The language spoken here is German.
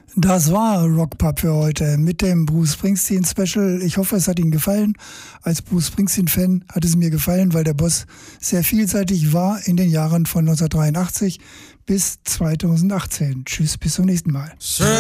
Das war Rockpub für heute mit dem Bruce Springsteen Special. Ich hoffe, es hat Ihnen gefallen. Als Bruce Springsteen-Fan hat es mir gefallen, weil der Boss sehr vielseitig war in den Jahren von 1983 bis 2018. Tschüss, bis zum nächsten Mal.